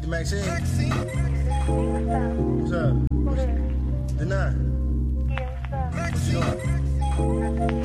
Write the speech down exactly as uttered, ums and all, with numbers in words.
speak to Maxine? What's up? What's up? Deny. Yeah, what's up? What you doing?